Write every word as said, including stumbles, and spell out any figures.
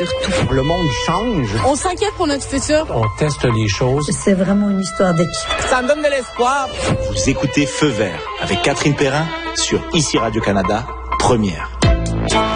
surtout. Le monde change. On s'inquiète pour notre futur. On teste les choses. C'est vraiment une histoire d'équipe. Ça me donne de l'espoir. Vous écoutez Feu Vert avec Catherine Perrin sur Ici Radio-Canada, première.